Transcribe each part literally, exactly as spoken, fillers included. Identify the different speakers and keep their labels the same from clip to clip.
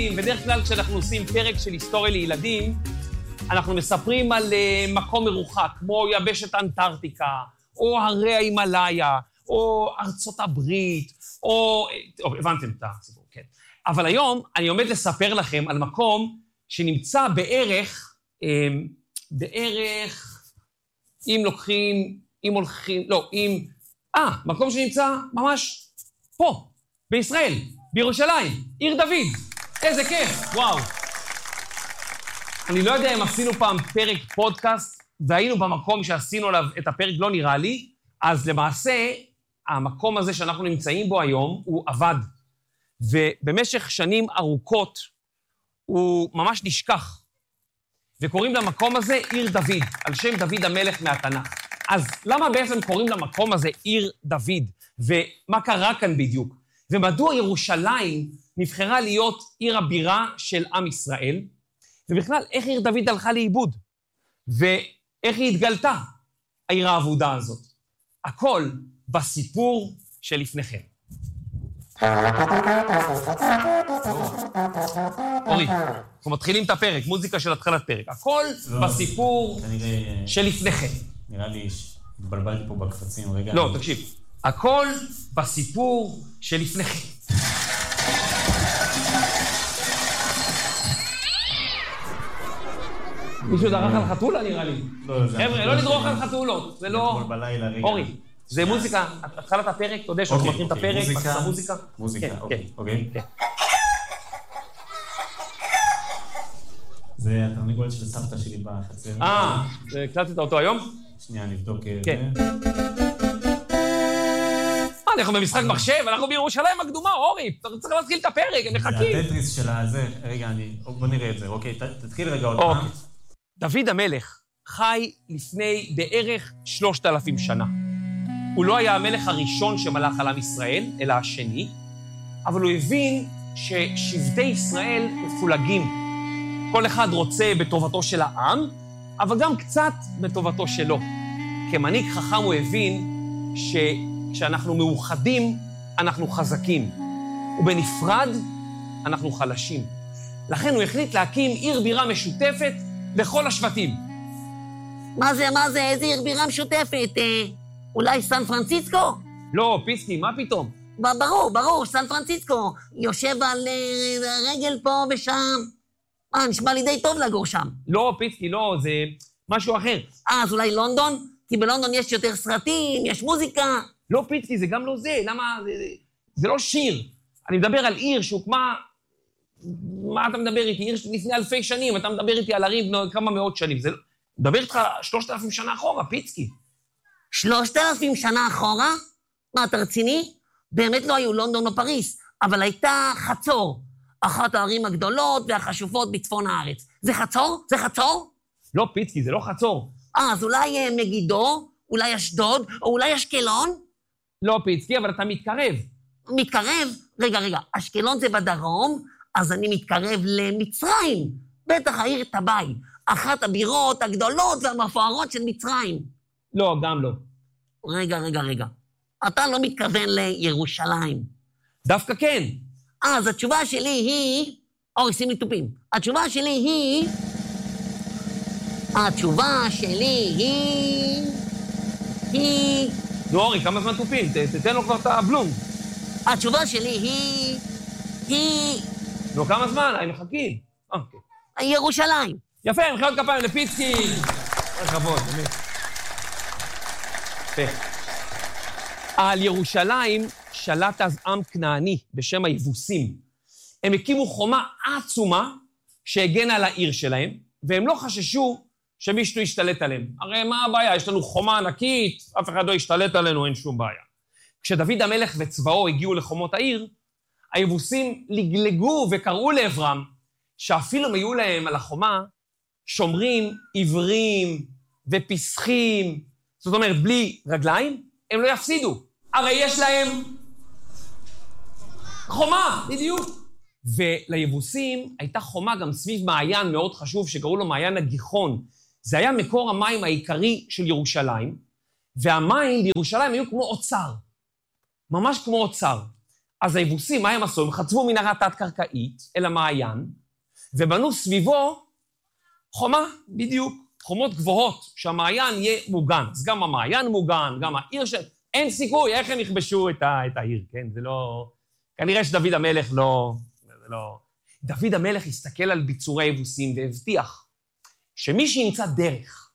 Speaker 1: בדרך כלל כשאנחנו עושים פרק של היסטוריה לילדים, אנחנו מספרים על uh, מקום מרוחק, כמו יבשת אנטארקטיקה, או הרי ההימאליה, או ארצות הברית, או... טוב, הבנתם את הסיפור, כן. אבל היום אני עומד לספר לכם על מקום שנמצא בערך, אה, בערך, אם לוקחים, אם הולכים, לא, אם... אה, מקום שנמצא ממש פה, בישראל, בירושלים, עיר דוד. איזה כיף, וואו. אני לא יודע אם עשינו פעם פרק פודקאסט, והיינו במקום שעשינו עליו את הפרק, לא נראה לי, אז למעשה, המקום הזה שאנחנו נמצאים בו היום, הוא עבד. ובמשך שנים ארוכות, הוא ממש נשכח. וקוראים למקום הזה עיר דוד, על שם דוד המלך מהתנ"ך. אז למה בעצם קוראים למקום הזה עיר דוד? ומה קרה כאן בדיוק? ומדוע ירושלים נבחרה להיות עיר הבירה של עם ישראל? ובכלל, איך עיר דוד הלכה לאיבוד? ואיך היא התגלתה, העיר העבודה הזאת? הכל בסיפור שלפניכם. אורי, אנחנו מתחילים את הפרק, מוזיקה של התחלת פרק. הכל בסיפור שלפניכם.
Speaker 2: נראה לי שהתבלבלתי פה בקפצים, רגע.
Speaker 1: לא, תקשיב. הכל בסיפור שלפניכם. מישהו דרך על חתולה, נראה לי. חבר'ה, לא לדרוך על חתולות, זה לא... אורי, זה מוזיקה, התחלת הפרק, אתה יודע שאנחנו מתחילים את הפרק, פתחת מוזיקה?
Speaker 2: מוזיקה, אוקיי. זה התרנגולת של סבתא שלי בחצר.
Speaker 1: אה, הקלטת אותו היום?
Speaker 2: שנייה, נבדוק.
Speaker 1: כן. אנחנו במשחק מחשב, אנחנו בירושלים הקדומה, אורי, צריך להתחיל את הפרק, הם מחכים.
Speaker 2: זה הטטריס של הזה, רגע, בוא נראה את זה, אוקיי, תתחיל רגע עוד פעם.
Speaker 1: דוד המלך חי לפני בערך שלושת אלפים שנה. הוא לא היה המלך הראשון שמלך על עם ישראל, אלא השני, אבל הוא הבין ששבטי ישראל מפולגים. כל אחד רוצה בטובתו של העם, אבל גם קצת בטובתו שלו. כמנהיג חכם הוא הבין שכשאנחנו מאוחדים, אנחנו חזקים, ובנפרד אנחנו חלשים. לכן הוא החליט להקים עיר בירה משותפת לכל השבטים.
Speaker 3: מה זה, מה זה, איזה עיר בירה משותפת? אה, אולי סן פרנסיסקו?
Speaker 1: לא, פיסקי, מה פתאום?
Speaker 3: ברור, ברור, סן פרנסיסקו. יושב על אה, רגל פה ושם. אה, נשמע לי די טוב לגור שם.
Speaker 1: לא, פיסקי, לא, זה משהו אחר.
Speaker 3: אה, אז אולי לונדון? כי בלונדון יש יותר סרטים, יש מוזיקה.
Speaker 1: לא, פיסקי, זה גם לא זה. למה? זה, זה, זה לא שיר. אני מדבר על עיר שהוקמה... מה אתה מדבר איתי? עיר לפני אלפי שנים, אתה מדבר איתי על ערים כמה מאות שנים. זה... מדבר איתך שלושת אלפים שנה אחורה, פיצקי.
Speaker 3: שלושת אלפים שנה אחורה? מה, אתה רציני? באמת לא היו לונדון או פריס, אבל הייתה חצור, אחת הערים הגדולות והחשובות בצפון הארץ. זה חצור? זה חצור?
Speaker 1: לא, פיצקי, זה לא חצור.
Speaker 3: אה, אז אולי מגידו, אולי אשדוד, או אולי אשקלון?
Speaker 1: לא, פיצקי, אבל אתה מתקרב.
Speaker 3: מתקרב? רגע, רגע, אשקלון זה בדרום, אז אני מתקרב למצרים. בטח העיר טבעי, אחת הבירות הגדולות והמפוארות של מצרים.
Speaker 1: לא, גם לא.
Speaker 3: רגע, רגע, רגע. אתה לא מתכוון לירושלים.
Speaker 1: דווקא כן.
Speaker 3: אז התשובה שלי היא... אורי, שים לי טופים. התשובה שלי היא... התשובה שלי היא... היא...
Speaker 1: נו, אורי, כמה זמן טופים? תתן לו כבר את הבלום.
Speaker 3: התשובה שלי היא... היא...
Speaker 1: נו, כמה זמן? היינו מחכים. אוקיי.
Speaker 3: ירושלים.
Speaker 1: יפה, מחיאות כפיים לפיצקי. רחבות, באמת. יפה. על ירושלים שלט אז עם כנעני בשם היבוסים. הם הקימו חומה עצומה שהגנה על העיר שלהם, והם לא חששו שמישהו ישתלט עליהם. הרי מה הבעיה? יש לנו חומה ענקית, אף אחד לא ישתלט עלינו, אין שום בעיה. כשדוד המלך וצבאו הגיעו לחומות העיר, היבוסים לגלגו וקראו לעברם, שאפילו הם היו להם על החומה שומרים עיוורים ופסחים, זאת אומרת, בלי רגליים, הם לא יפסידו. הרי יש להם חומה, בדיוק. וליבוסים הייתה חומה גם סביב מעיין מאוד חשוב, שקראו לו מעיין הגיחון. זה היה מקור המים העיקרי של ירושלים, והמים בירושלים היו כמו אוצר. ממש כמו אוצר. אז היבוסים, מה הם עשו? הם חצבו מנהרה תת-קרקעית אל המעיין, ובנו סביבו חומה, בדיוק, חומות גבוהות, שהמעיין יהיה מוגן. אז גם המעיין מוגן, גם העיר ש... אין סיכוי, איך הם יכבשו את, ה... את העיר, כן? זה לא... כנראה שדוד המלך לא... זה לא... דוד המלך הסתכל על ביצורי היבוסים והבטיח שמי שימצא דרך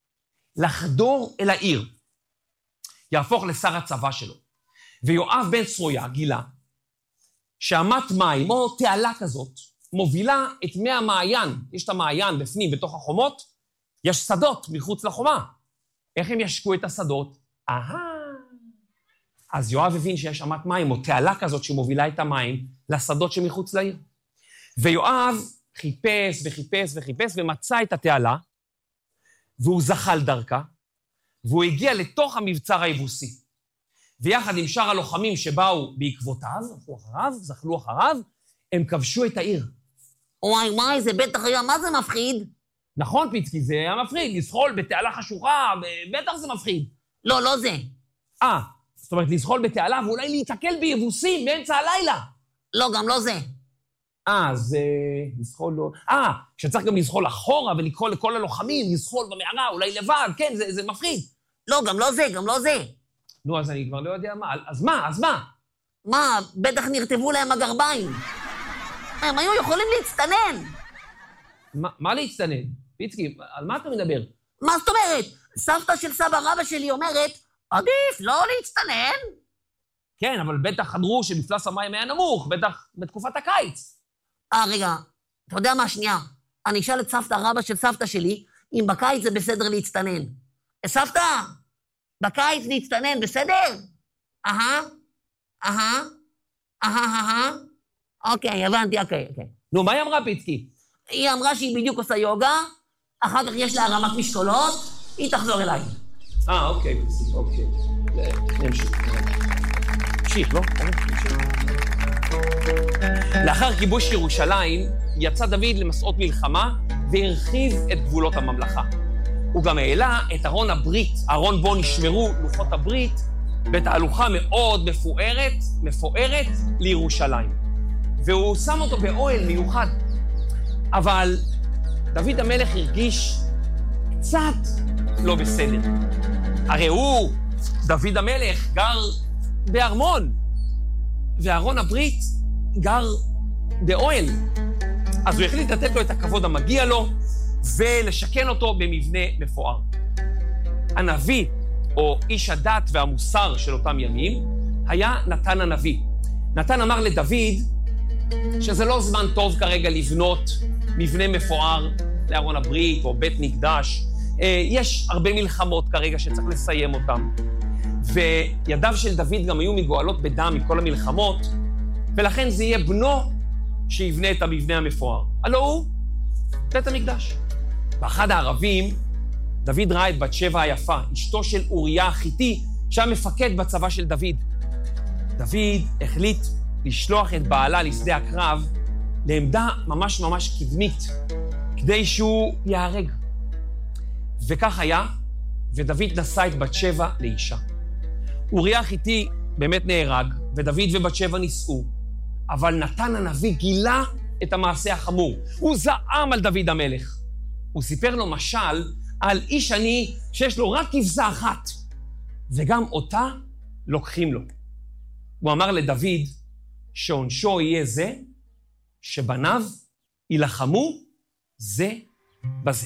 Speaker 1: לחדור אל העיר, יהפוך לשר הצבא שלו. ויואב בן צרויה גילה שאמת מים, או תעלה כזאת, מובילה את מי המעיין. יש את המעיין בפנים, בתוך החומות, יש שדות מחוץ לחומה. איך הם ישקו את השדות? אהה. אז יואב הבין שיש אמת מים, או תעלה כזאת שמובילה את המים לשדות שמחוץ לעיר. ויואב חיפש וחיפש וחיפש ומצא את התעלה, והוא זחל דרכה, והוא הגיע לתוך המבצר היבוסי. ויחד עם שאר הלוחמים שבאו בעקבותיו, הלכו אחריו, זחלו אחריו, הם כבשו את העיר.
Speaker 3: וואי וואי, זה בטח היה, מה זה מפחיד?
Speaker 1: נכון, פיצקי, זה היה מפחיד, לזחול בתעלה חשוכה, בטח זה מפחיד.
Speaker 3: לא, לא זה.
Speaker 1: אה, זאת אומרת, לזחול בתעלה ואולי להתקל ביבוסים באמצע הלילה.
Speaker 3: לא, גם לא זה.
Speaker 1: אה, אז לזחול לא... אה, שצריך גם לזחול אחורה ולקרוא לכל הלוחמים, לזחול במערה, אולי לבד, כן, זה, זה מפחיד.
Speaker 3: לא, גם לא זה, גם לא זה.
Speaker 1: נו, אז אני כבר לא יודע מה. אז מה, אז מה?
Speaker 3: מה, בטח נרטבו להם הגרביים. הם היו יכולים להצטנן.
Speaker 1: מה, מה להצטנן? פיצקי, על מה אתה מדבר?
Speaker 3: מה זאת אומרת? סבתא של סבא רבא שלי אומרת, עדיף לא להצטנן.
Speaker 1: כן, אבל בטח חדרו שמפלס המים היה נמוך, בטח בתקופת הקיץ.
Speaker 3: אה, רגע, אתה יודע מה, שנייה. אני אשאל את סבתא רבא של סבתא שלי, אם בקיץ זה בסדר להצטנן. סבתא, בקיץ להצטנן, בסדר? אהה, אהה, אהה, אהה. אוקיי, הבנתי, אוקיי, אוקיי.
Speaker 1: נו, מה היא אמרה, פיצקי?
Speaker 3: היא אמרה שהיא בדיוק עושה יוגה, אחר כך יש לה הרמת משקולות, היא תחזור אליי.
Speaker 1: אה, אוקיי, אוקיי. נמשיך. נמשיך, לא? לאחר כיבוש ירושלים, יצא דוד למסעות מלחמה והרחיב את גבולות הממלכה. הוא גם העלה את ארון הברית, ארון בו נשמרו לוחות הברית, בתהלוכה מאוד מפוארת, מפוארת לירושלים. והוא שם אותו באוהל מיוחד. אבל דוד המלך הרגיש קצת לא בסדר. הרי הוא, דוד המלך, גר בארמון, וארון הברית גר באוהל. אז הוא החליט לתת לו את הכבוד המגיע לו, ולשכן אותו במבנה מפואר. הנביא, או איש הדת והמוסר של אותם ימים, היה נתן הנביא. נתן אמר לדוד שזה לא זמן טוב כרגע לבנות מבנה מפואר לארון הברית או בית מקדש. יש הרבה מלחמות כרגע שצריך לסיים אותם. וידיו של דוד גם היו מגואלות בדם מכל המלחמות, ולכן זה יהיה בנו שיבנה את המבנה המפואר. הלא הוא בית המקדש. באחד הערבים, דוד ראה את בת שבע היפה, אשתו של אוריה החיתי, שהיה מפקד בצבא של דוד. דוד החליט לשלוח את בעלה לשדה הקרב לעמדה ממש ממש קדמית, כדי שהוא יהרג. וכך היה, ודוד נשא את בת שבע לאישה. אוריה החיתי באמת נהרג, ודוד ובת שבע נישאו, אבל נתן הנביא גילה את המעשה החמור. הוא זעם על דוד המלך. הוא סיפר לו משל על איש עני שיש לו רק כבשה אחת, וגם אותה לוקחים לו. הוא אמר לדוד שעונשו יהיה זה שבניו ילחמו זה בזה.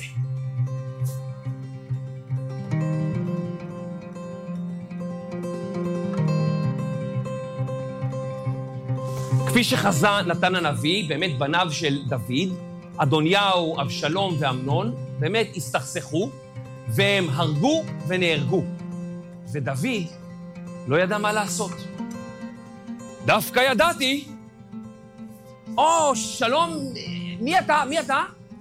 Speaker 1: כפי שחזה נתן הנביא, באמת בניו של דוד, אדוניהו, אבשלום ואמנון, באמת הסתכסכו, והם הרגו ונהרגו. ודוד לא ידע מה לעשות. דווקא ידעתי. או, שלום, מי אתה? מי אתה?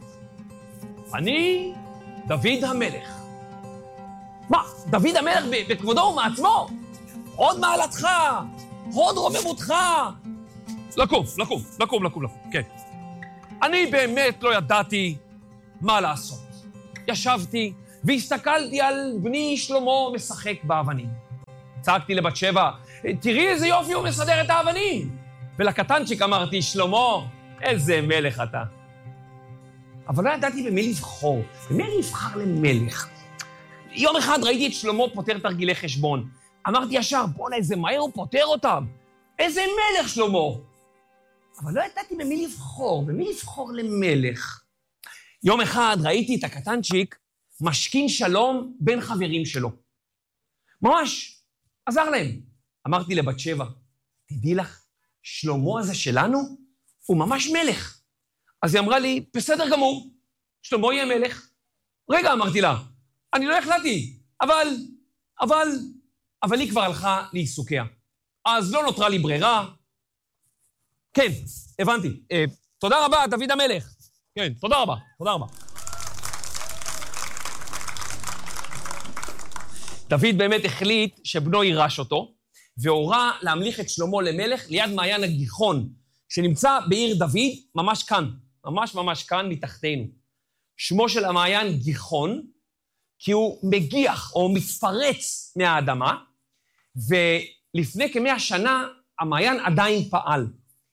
Speaker 1: אני דוד המלך. מה, דוד המלך בכבודו ומעצמו? עוד מעלתך, עוד רוממותך. לקום, לקום, לקום, לקום, לקום, כן. אני באמת לא ידעתי מה לעשות. ישבתי והסתכלתי על בני שלמה משחק באבנים. צעקתי לבת שבע, תראי איזה יופי הוא מסדר את האבנים. ולקטנצ'יק אמרתי, שלמה, איזה מלך אתה. אבל לא ידעתי במי לבחור. במי אני אבחר למלך? יום אחד ראיתי את שלמה פותר תרגילי חשבון. אמרתי ישר, בוא'נה, איזה מהר הוא פותר אותם. איזה מלך שלמה. אבל לא ידעתי במי לבחור, במי לבחור למלך. יום אחד ראיתי את הקטנצ'יק משכין שלום בין חברים שלו. ממש, עזר להם. אמרתי לבת שבע, תדעי לך, שלמה הזה שלנו הוא ממש מלך. אז היא אמרה לי, בסדר גמור, שלמה יהיה מלך. רגע, אמרתי לה, אני לא החלטתי, אבל, אבל, אבל היא כבר הלכה לעיסוקיה. אז לא נותרה לי ברירה. כן, הבנתי. אה, תודה רבה, דוד המלך. כן, תודה רבה, תודה רבה. דוד באמת החליט שבנו יירש אותו, והורה להמליך את שלמה למלך ליד מעיין הגיחון, שנמצא בעיר דוד, ממש כאן, ממש ממש כאן מתחתנו. שמו של המעיין גיחון, כי הוא מגיח או מתפרץ מהאדמה, ולפני כמאה שנה המעיין עדיין פעל.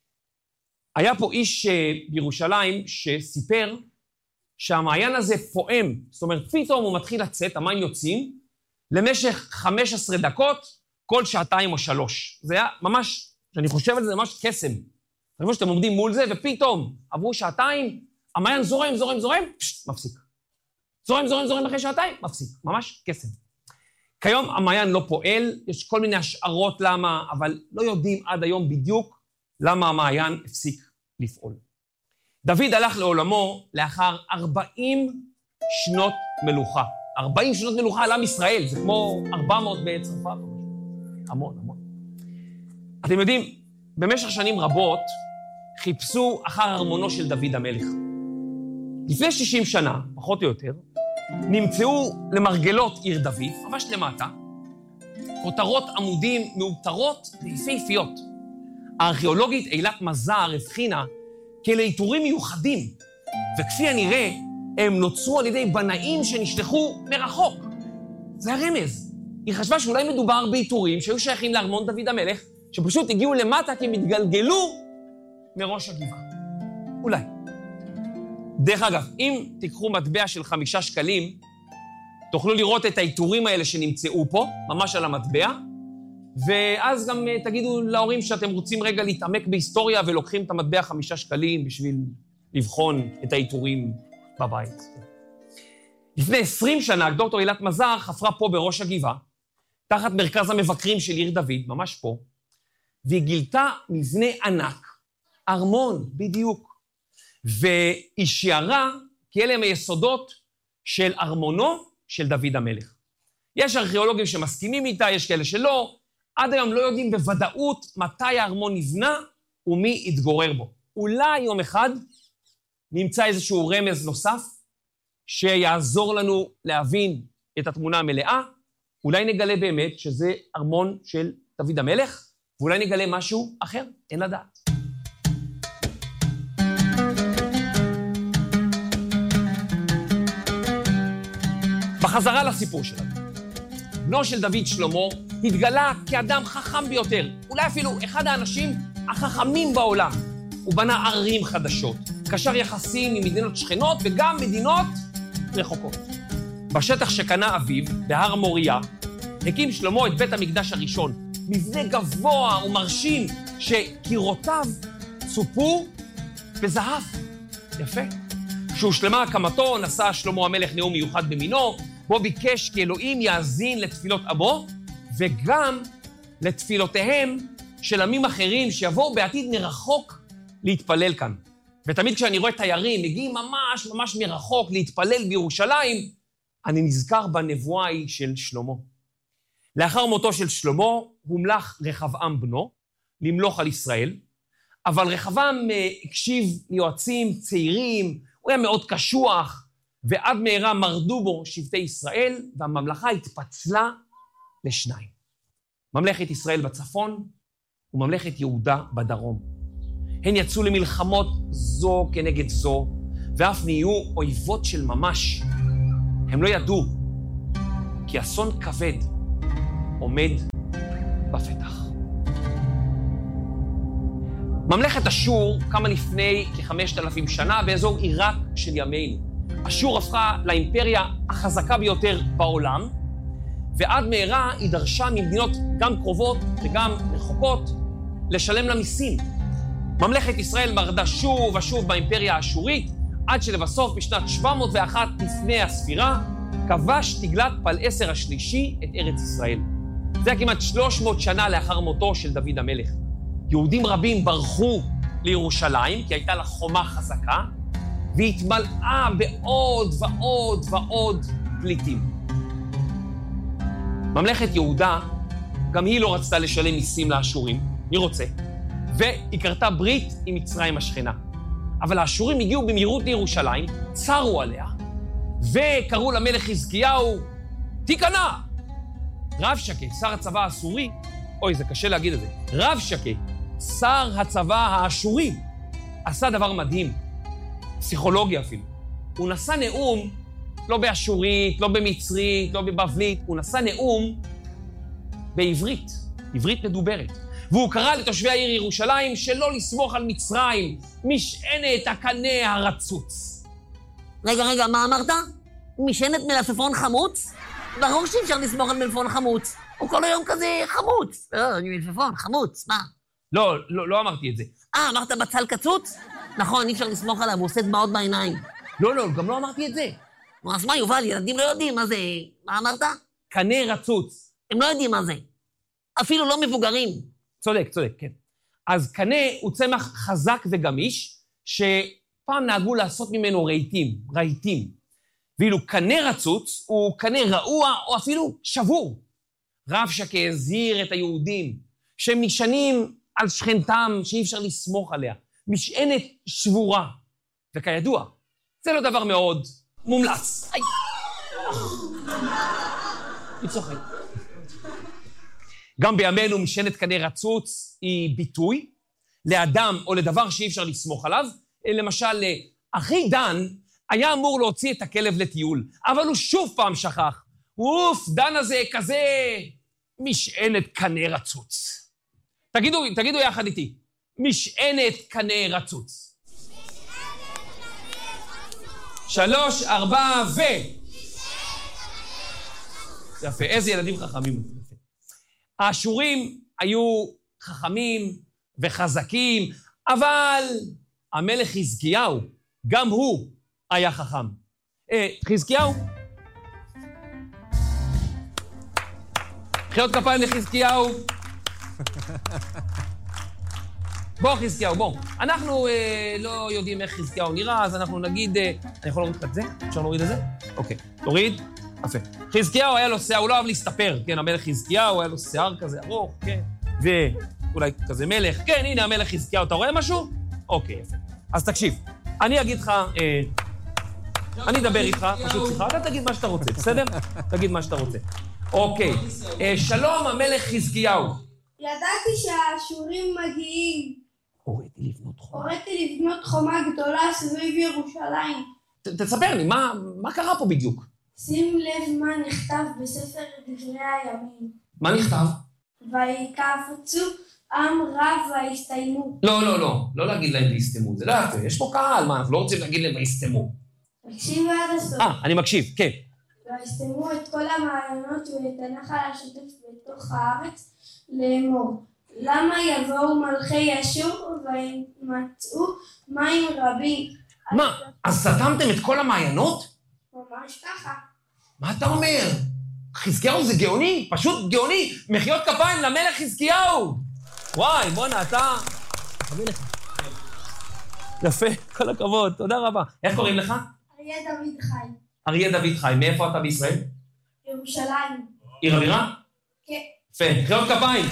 Speaker 1: היה פה איש בירושלים שסיפר שהמעיין הזה פועם, זאת אומרת, פתאום הוא מתחיל לצאת, המים יוצאים, למשך חמש עשרה דקות, כל שעתיים או שלוש. זה היה ממש, שאני חושב על זה, ממש קסם. אני חושב שאתם עומדים מול זה, ופתאום עברו שעתיים, המעיין זורם, זורם, זורם, פשט, מפסיק. זורם, זורם, זורם אחרי שעתיים, מפסיק. ממש קסם. כיום המעיין לא פועל, יש כל מיני השערות למה, אבל לא יודעים עד היום בדיוק למה המעיין הפסיק לפעול. דוד הלך לעולמו לאחר ארבעים שנות מלוכה. ארבעים שנות מלוכה על עם ישראל, זה כמו ארבע מאות בצרפת. המון, המון. אתם יודעים, במשך שנים רבות חיפשו אחר ארמונו של דוד המלך. לפני שישים שנה, פחות או יותר, נמצאו למרגלות עיר דוד, ממש למטה, כותרות עמודים מאותרות ויפהפיות. הארכיאולוגית אילת מזר הבחינה כאלה עיטורים מיוחדים, וכפי הנראה, הם נוצרו על ידי בנאים שנשלחו מרחוק. זה הרמז. היא חשבה שאולי מדובר בעיטורים שהיו שייכים לארמון דוד המלך, שפשוט הגיעו למטה כי הם התגלגלו מראש הגבעה. אולי. דרך אגב, אם תיקחו מטבע של חמישה שקלים, תוכלו לראות את העיטורים האלה שנמצאו פה, ממש על המטבע, ואז גם תגידו להורים שאתם רוצים רגע להתעמק בהיסטוריה ולוקחים את המטבע חמישה שקלים בשביל לבחון את העיטורים בבית. לפני עשרים שנה, דוקטור אילת מזר חפרה פה בראש הגבעה, תחת מרכז המבקרים של עיר דוד, ממש פה, והיא גילתה מבנה ענק, ארמון בדיוק, והיא שיערה כי אלה הם היסודות של ארמונו של דוד המלך. יש ארכיאולוגים שמסכימים איתה, יש כאלה שלא, עד היום לא יודעים בוודאות מתי הארמון נבנה ומי יתגורר בו. אולי יום אחד נמצא איזשהו רמז נוסף שיעזור לנו להבין את התמונה המלאה, אולי נגלה באמת שזה ארמון של דוד המלך, ואולי נגלה משהו אחר, אין לדעת. בחזרה לסיפור שלנו. בנו של דוד שלמה התגלה כאדם חכם ביותר, אולי אפילו אחד האנשים החכמים בעולם. הוא בנה ערים חדשות, קשר יחסים עם מדינות שכנות וגם מדינות רחוקות. בשטח שקנה אביו, בהר מוריה, הקים שלמה את בית המקדש הראשון, מבנה גבוה ומרשים שקירותיו צופו בזהב. יפה. כשהושלמה הקמתו, נשא שלמה המלך נאום מיוחד במינו, בו ביקש כי אלוהים יאזין לתפילות עמו, וגם לתפילותיהם של עמים אחרים שיבואו בעתיד מרחוק להתפלל כאן. ותמיד כשאני רואה תיירים מגיעים ממש ממש מרחוק להתפלל בירושלים, אני נזכר בנבואה ההיא של שלמה. לאחר מותו של שלמה הומלך רחבעם בנו למלוך על ישראל, אבל רחבעם הקשיב ליועצים צעירים, הוא היה מאוד קשוח, ועד מהרה מרדו בו שבטי ישראל, והממלכה התפצלה לשניים. ממלכת ישראל בצפון וממלכת יהודה בדרום. הן יצאו למלחמות זו כנגד זו, ואף נהיו אויבות של ממש. הם לא ידעו, כי אסון כבד עומד בפתח. ממלכת אשור קמה לפני כחמשת אלפים שנה באזור עיראק של ימינו. אשור הפכה לאימפריה החזקה ביותר בעולם, ועד מהרה היא דרשה ממדינות גם קרובות וגם רחוקות לשלם לה מיסים. ממלכת ישראל מרדה שוב ושוב באימפריה האשורית, עד שלבסוף בשנת שבע מאות ואחת לפני הספירה, כבש תגלת פלעשר השלישי את ארץ ישראל. זה היה כמעט שלוש מאות שנה לאחר מותו של דוד המלך. יהודים רבים ברחו לירושלים, כי הייתה לה חומה חזקה, והיא התמלאה בעוד ועוד ועוד פליטים. ממלכת יהודה, גם היא לא רצתה לשלם מיסים לאשורים, מי רוצה? והיא קרתה ברית עם מצרים השכנה. אבל האשורים הגיעו במהירות לירושלים, צרו עליה, וקראו למלך חזקיהו, תיכנע! רב שקה, שר הצבא האסורי, אוי, זה קשה להגיד את זה, רב שקה, שר הצבא האשורי, עשה דבר מדהים, פסיכולוגיה אפילו. הוא נשא נאום, לא באשורית, לא במצרית, לא בבבלית, הוא נשא נאום בעברית, עברית מדוברת. והוא קרא לתושבי העיר ירושלים שלא לסמוך על מצרים, משענת הקנה הרצוץ.
Speaker 3: רגע, רגע, מה אמרת? משענת מלפפון חמוץ? ברור שאי אפשר לסמוך על מלפפון חמוץ. הוא כל היום כזה חמוץ. לא, מלפפון, חמוץ, מה?
Speaker 1: לא, לא, לא אמרתי את זה.
Speaker 3: אה, אמרת בצל קצוץ? נכון, אי אפשר לסמוך עליו, הוא עושה דמעות בעיניים.
Speaker 1: לא, לא, גם לא אמרתי את זה.
Speaker 3: אז מה, יובל, ילדים לא יודעים מה זה... מה אמרת?
Speaker 1: קנה רצוץ.
Speaker 3: הם לא יודעים מה זה. אפילו לא מבוגרים.
Speaker 1: צודק, צודק, כן. אז קנה הוא צמח חזק וגמיש, שפעם נהגו לעשות ממנו רהיטים, רהיטים. ואילו קנה רצוץ הוא קנה רעוע או אפילו שבור. רב שקה הזהיר את היהודים שהם נשענים על שכנתם שאי אפשר לסמוך עליה. משענת שבורה. וכידוע, זה לא דבר מאוד מומלץ. איי. היא צוחקת. גם בימינו משענת קנה רצוץ היא ביטוי לאדם או לדבר שאי אפשר לסמוך עליו. למשל, אחי דן היה אמור להוציא את הכלב לטיול, אבל הוא שוב פעם שכח. אוף, דן הזה כזה משענת קנה רצוץ. תגידו, תגידו יחד איתי. משענת קנה רצוץ. שלוש, ארבע, ו... יפה, איזה ילדים חכמים. האשורים היו חכמים וחזקים, אבל המלך חזקיהו, גם הוא היה חכם. אה, חזקיהו? מחיאות כפיים לחזקיהו. בוא, חזקיהו, בוא. אנחנו אה, לא יודעים איך חזקיהו נראה, אז אנחנו נגיד... אה, אני יכול להוריד לך את זה? אפשר להוריד את זה? אוקיי. תוריד. יפה. חזקיהו היה לו שיער, הוא לא אוהב להסתפר. כן, המלך חזקיהו היה לו שיער כזה ארוך, כן. ואולי כזה מלך. כן, הנה המלך חזקיהו. אתה רואה משהו? אוקיי, יפה. אז תקשיב. אני אגיד לך... אה, אני אדבר איתך, פשוט שיחה. אתה תגיד מה שאתה רוצה, בסדר? תגיד מה שאתה רוצה. אוקיי. אה, שלום, המלך חזקיהו.
Speaker 4: ידעתי שהאשורים מגיעים.
Speaker 1: הוריתי לבנות חומה.
Speaker 4: הוריתי לבנות חומה גדולה סביב ירושלים.
Speaker 1: ת, תספר לי, מה, מה קרה פה בדיוק?
Speaker 4: שים לב מה נכתב בספר דברי הימים.
Speaker 1: מה נכתב?
Speaker 4: ויקפצו עם רב ויסתיימו.
Speaker 1: לא, לא, לא. לא להגיד להם ויסתמו. זה לא יפה. יש פה קהל, מה? אנחנו לא רוצים להגיד להם ויסתמו.
Speaker 4: תקשיב עד הסוף.
Speaker 1: אה, אני מקשיב, כן.
Speaker 4: ויסתמו את כל המעיינות ואת הנחל השוטף בתוך הארץ לאמור. למה יבואו מלכי אשור וימצאו מים רבים?
Speaker 1: מה, אז סתמתם את כל המעיינות?
Speaker 4: ממש ככה.
Speaker 1: מה אתה אומר? חזקיהו זה גאוני, פשוט גאוני. מחיאות כפיים למלך חזקיהו. וואי, בוא'נה, אתה... חביב לך. יפה, כל הכבוד, תודה רבה. איך קוראים לך?
Speaker 4: אריה דוד חי.
Speaker 1: אריה דוד חי, מאיפה אתה בישראל?
Speaker 4: ירושלים.
Speaker 1: עיר הבירה?
Speaker 4: כן.
Speaker 1: יפה, מחיאות כפיים.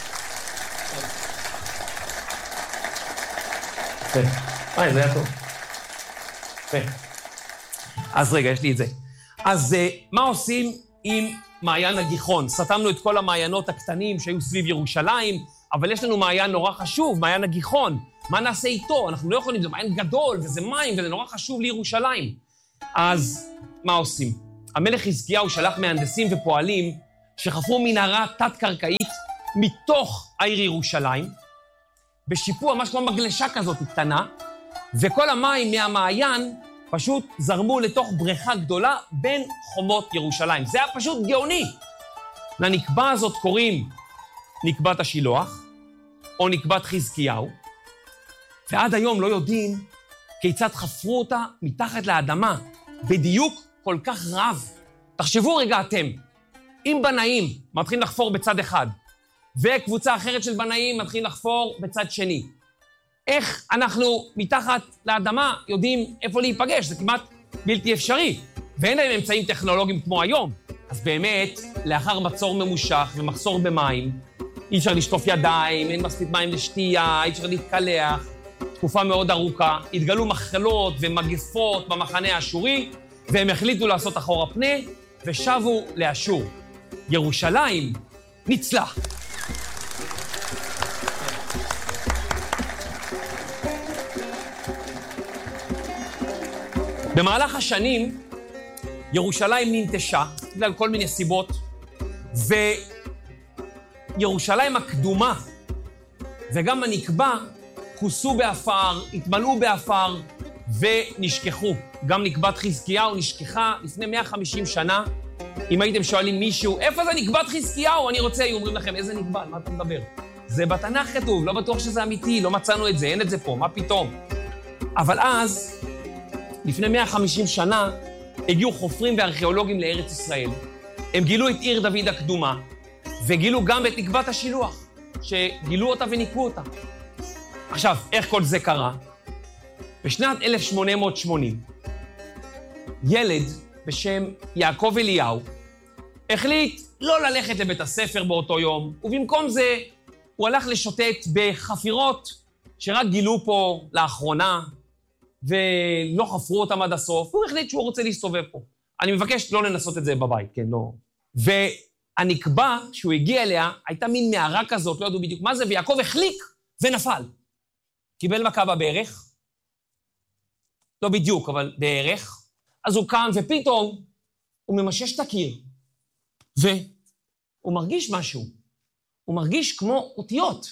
Speaker 1: יפה. וואי, זה היה טוב. יפה. אז רגע, יש לי את זה. אז מה עושים עם מעיין הגיחון? סתמנו את כל המעיינות הקטנים שהיו סביב ירושלים, אבל יש לנו מעיין נורא חשוב, מעיין הגיחון. מה נעשה איתו? אנחנו לא יכולים, זה מעיין גדול, וזה מים, וזה נורא חשוב לירושלים. אז מה עושים? המלך חזקיהו שלח מהנדסים ופועלים שחפרו מנהרה תת-קרקעית מתוך העיר ירושלים, בשיפוע, ממש כמו מגלשה כזאת קטנה, וכל המים מהמעיין פשוט זרמו לתוך בריכה גדולה בין חומות ירושלים. זה היה פשוט גאוני. לנקבה הזאת קוראים נקבת השילוח, או נקבת חזקיהו, ועד היום לא יודעים כיצד חפרו אותה מתחת לאדמה, בדיוק כל כך רב. תחשבו רגע אתם, אם בנאים מתחילים לחפור בצד אחד, וקבוצה אחרת של בנאים מתחילים לחפור בצד שני, איך אנחנו מתחת לאדמה יודעים איפה להיפגש? זה כמעט בלתי אפשרי, ואין להם אמצעים טכנולוגיים כמו היום. אז באמת, לאחר מצור ממושך ומחסור במים, אי אפשר לשטוף ידיים, אין מספיק מים לשתייה, אי אפשר להתקלח, תקופה מאוד ארוכה, התגלו מחלות ומגפות במחנה האשורי, והם החליטו לעשות אחורה פנה, ושבו לאשור. ירושלים ניצלה. במהלך השנים, ירושלים ננטשה, בגלל כל מיני סיבות, וירושלים הקדומה וגם הנקבה כוסו באפר, התמלאו באפר ונשכחו. גם נקבת חזקיהו נשכחה לפני מאה וחמישים שנה. אם הייתם שואלים מישהו, איפה זה נקבת חזקיהו? אני רוצה, היו אומרים לכם, איזה נקבה? מה אתה מדבר? זה בתנ"ך כתוב, לא בטוח שזה אמיתי, לא מצאנו את זה, אין את זה פה, מה פתאום? אבל אז, לפני מאה וחמישים שנה, הגיעו חופרים וארכיאולוגים לארץ ישראל. הם גילו את עיר דוד הקדומה, וגילו גם את נקבת השילוח, שגילו אותה וניקו אותה. עכשיו, איך כל זה קרה? בשנת אלף שמונה מאות שמונים, ילד בשם יעקב אליהו החליט לא ללכת לבית הספר באותו יום, ובמקום זה הוא הלך לשוטט בחפירות שרק גילו פה לאחרונה, ולא חפרו אותם עד הסוף, הוא החליט שהוא רוצה להסתובב פה. אני מבקש לא לנסות את זה בבית, כן, לא. והנקבה שהוא הגיע אליה הייתה מין מערה כזאת, לא ידעו בדיוק מה זה, ויעקב החליק ונפל. קיבל מכה בברך, לא בדיוק, אבל בערך, אז הוא קם ופתאום הוא ממשש את הקיר, והוא מרגיש משהו, הוא מרגיש כמו אותיות,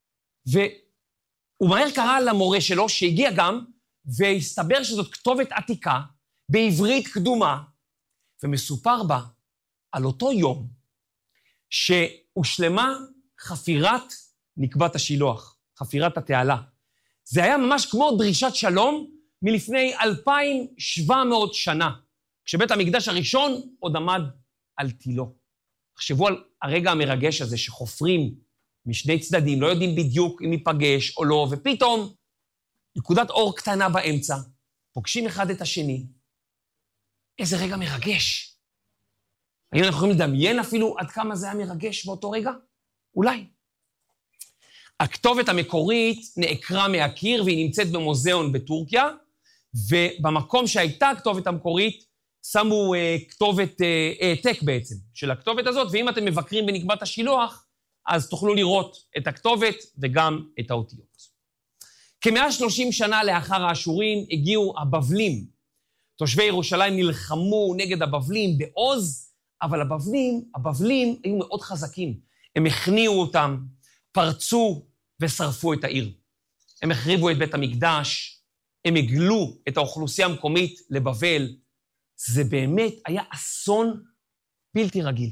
Speaker 1: והוא מהר קרא למורה שלו שהגיע גם, והסתבר שזאת כתובת עתיקה, בעברית קדומה, ומסופר בה על אותו יום, שהושלמה חפירת נקבת השילוח, חפירת התעלה. זה היה ממש כמו דרישת שלום מלפני אלפיים ושבע מאות שנה, כשבית המקדש הראשון עוד עמד על תילו. תחשבו על הרגע המרגש הזה שחופרים משני צדדים, לא יודעים בדיוק אם ייפגש או לא, ופתאום נקודת אור קטנה באמצע, פוגשים אחד את השני. איזה רגע מרגש. האם אנחנו יכולים לדמיין אפילו עד כמה זה היה מרגש באותו רגע? אולי. הכתובת המקורית נעקרה מהקיר, והיא נמצאת במוזיאון בטורקיה, ובמקום שהייתה הכתובת המקורית, שמו uh, כתובת uh, העתק בעצם של הכתובת הזאת, ואם אתם מבקרים בנקבת השילוח, אז תוכלו לראות את הכתובת וגם את האותיות. כ-מאה ושלושים שנה לאחר האשורים הגיעו הבבלים. תושבי ירושלים נלחמו נגד הבבלים בעוז, אבל הבבלים, הבבלים היו מאוד חזקים. הם הכניעו אותם, פרצו ושרפו את העיר. הם החריבו את בית המקדש, הם הגלו את האוכלוסייה המקומית לבבל. זה באמת היה אסון בלתי רגיל.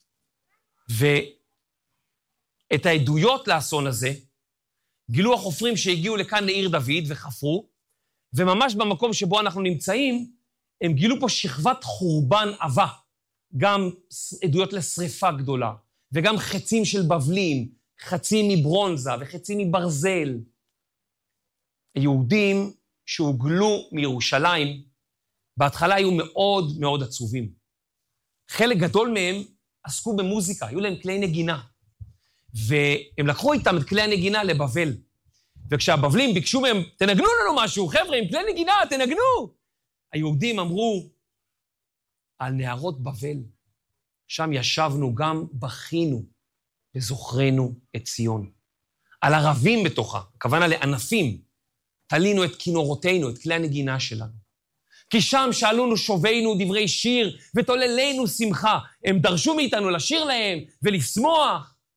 Speaker 1: ואת העדויות לאסון הזה, גילו החופרים שהגיעו לכאן לעיר דוד וחפרו, וממש במקום שבו אנחנו נמצאים, הם גילו פה שכבת חורבן עבה, גם עדויות לשריפה גדולה, וגם חצים של בבלים, חצים מברונזה וחצים מברזל. היהודים שהוגלו מירושלים, בהתחלה היו מאוד מאוד עצובים. חלק גדול מהם עסקו במוזיקה, היו להם כלי נגינה. והם לקחו איתם את כלי הנגינה לבבל. וכשהבבלים ביקשו מהם, תנגנו לנו משהו, חבר'ה, עם כלי נגינה, תנגנו. היהודים אמרו, על נהרות בבל, שם ישבנו גם בכינו, וזוכרנו את ציון. על ערבים בתוכה, הכוונה לענפים, תלינו את כינורותינו, את כלי הנגינה שלנו. כי שם שאלונו שובינו דברי שיר, ותוללנו שמחה. הם דרשו מאיתנו לשיר להם ולשמוח.